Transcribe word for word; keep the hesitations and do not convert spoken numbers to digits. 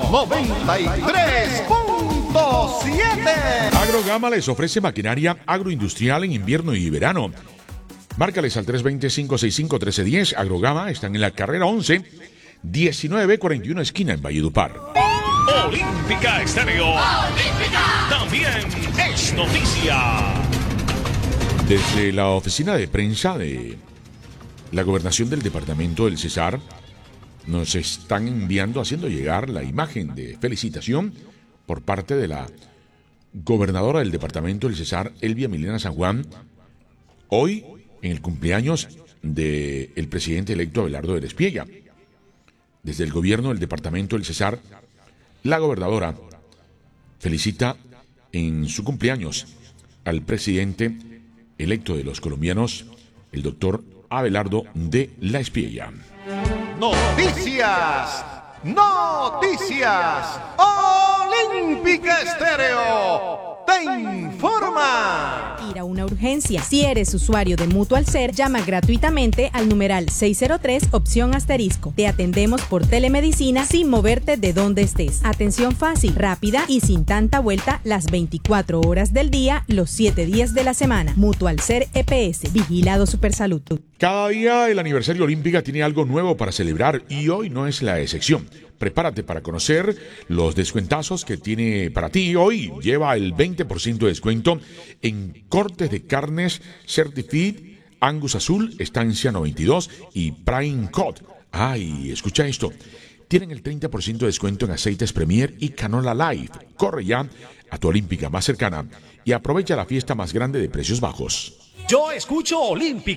noventa y tres punto siete. Agrogama les ofrece maquinaria agroindustrial en invierno y verano. Márcales al tres dos cero, cinco seis cinco, uno tres uno cero. Agrogama están en la carrera once, diecinueve cuarenta y uno esquina en Valledupar. Olímpica Estéreo. Olímpica. También es noticia. Desde la oficina de prensa de la gobernación del departamento del Cesar, nos están enviando, haciendo llegar la imagen de felicitación por parte de la gobernadora del departamento del Cesar, Elvia Milena San Juan, hoy en el cumpleaños del presidente electo Abelardo de Despiella. Desde el gobierno del departamento del Cesar, la gobernadora felicita en su cumpleaños al presidente electo de los colombianos, el doctor Abelardo de la Espiella. Noticias, noticias, Olímpica Estéreo te informa. Ir a una urgencia. Si eres usuario de Mutual Ser, llama gratuitamente al numeral seis cero tres, opción asterisco. Te atendemos por telemedicina sin moverte de donde estés. Atención fácil, rápida y sin tanta vuelta las veinticuatro horas del día, los siete días de la semana. Mutual Ser E P S, Vigilado Supersalud. Cada día el aniversario Olímpica tiene algo nuevo para celebrar y hoy no es la excepción. Prepárate para conocer los descuentazos que tiene para ti hoy. Lleva el veinte por ciento de descuento en cortes de carnes Certified, Angus Azul, Estancia noventa y dos y Prime Cut. Ay, escucha esto. Tienen el treinta por ciento de descuento en aceites Premier y Canola Life. Corre ya a tu Olímpica más cercana y aprovecha la fiesta más grande de precios bajos. Yo escucho Olímpica.